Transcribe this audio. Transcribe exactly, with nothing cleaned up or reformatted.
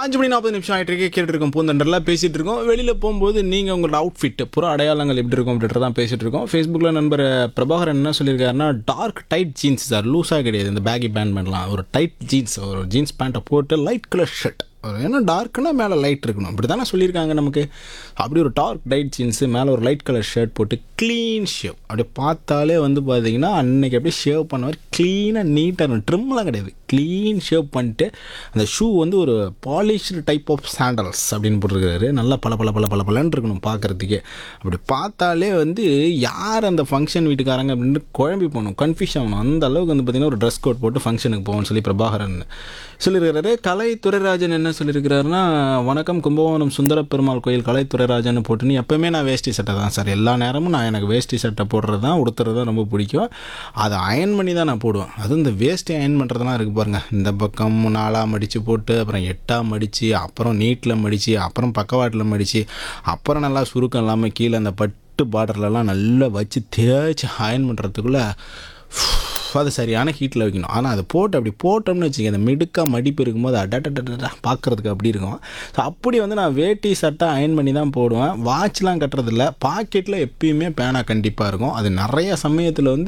அஞ்சு மணி நாற்பது நிமிஷம் ஆகிட்டு இருக்கே கேட்டுருக்கோம். பூந்தண்டெல்லாம் பேசிகிட்டு இருக்கோம். வெளியில் போகும்போது நீங்கள் உங்களோட அவுட்ஃபிட் புற அடையாளங்கள் எப்படி இருக்கும் அப்படின்றத தான் பேசிகிட்டு இருக்கோம். ஃபேஸ்புக்கில் நண்பர் பிரபாகரன் என்ன சொல்லியிருக்காருன்னா, டார்க் டைட் ஜீன்ஸ் சார், லூஸாக கிடையாது, இந்த பேக்கி பேண்ட் பண்ணலாம், ஒரு டைட் ஜீன்ஸ், ஒரு ஜீன்ஸ் பேண்ட்டை போட்டு லைட் கலர் ஷர்ட், ஏன்னா டார்க்குன்னா மேலே லைட் இருக்கணும், இப்படி தானே சொல்லியிருக்காங்க நமக்கு. அப்படி ஒரு டார்க் டைட் ஜீன்ஸு மேலே ஒரு லைட் கலர் ஷர்ட் போட்டு க்ளீன் ஷேவ், அப்படி பார்த்தாலே வந்து பார்த்தீங்கன்னா அன்றைக்கி அப்படியே ஷேவ் பண்ணவர் க்ளீனாக நீட்டாக இருக்கும், ட்ரிம்லாம் கிடையாது, க்ளீன் ஷேவ் பண்ணிட்டு அந்த ஷூ வந்து ஒரு பாலிஷ்டு டைப் ஆஃப் சாண்டல்ஸ் அப்படின்னு போட்டிருக்காரு. நல்லா பல பல பல பல பலன்னு இருக்கணும் பார்க்குறதுக்கே. அப்படி பார்த்தாலே வந்து யார் அந்த ஃபங்க்ஷன் வீட்டுக்காரங்க அப்படின்னு குழம்பி போகணும், கன்ஃபியூஷன் ஆகணும். அந்த அளவுக்கு வந்து பார்த்திங்கன்னா ஒரு ட்ரெஸ் கோட் போட்டு ஃபங்க்ஷனுக்கு போவோம்னு சொல்லி பிரபாகரன் சொல்லியிருக்கிறாரு. கலை துரைராஜன் என்ன சொல்லியிருக்கிறாருன்னா, வணக்கம், கும்பகோணம் சுந்தர பெருமாள் கோயில் கலை துரைராஜன் போட்டு, நீ எப்போவுமே நான் வேஷ்டி சட்டை தான் சார், எல்லா நேரமும் நான் எனக்கு வேஷ்டி சட்டை போடுறது தான், உடுத்துறது தான் ரொம்ப பிடிக்கும், அதை அயன் பண்ணி தான் நான் போடுவேன். அதுவும் இந்த வேஷ்டி அயன் பண்ணுறதுலாம் இருக்குது பாருங்கள், இந்த பக்கம் நாலாக மடித்து போட்டு, அப்புறம் எட்டாக மடித்து, அப்புறம் நீட்டில் மடித்து, அப்புறம் பக்கவாட்டில் மடித்து, அப்புறம் நல்லா சுருக்கம் இல்லாமல் கீழே அந்த பட்டு பார்டர்லலாம் நல்லா வச்சு தேய்ச்சி அயன் பண்ணுறதுக்குள்ளே அது சரியான ஹீட்டில் வைக்கணும். ஆனால் அதை போட்டு அப்படி போட்டோம்னு வச்சுக்கோங்க, அந்த மிடுக்காக மடிப்பு இருக்கும்போது அடட்டா பார்க்குறதுக்கு அப்படி இருக்கும். ஸோ அப்படி வந்து நான் வேட்டி சட்டை அயன் பண்ணி தான் போடுவேன். வாட்ச்லாம் கட்டுறதில்ல, பாக்கெட்டில் எப்பயுமே பேனா கண்டிப்பாக இருக்கும். அது நிறைய சமயத்தில் வந்து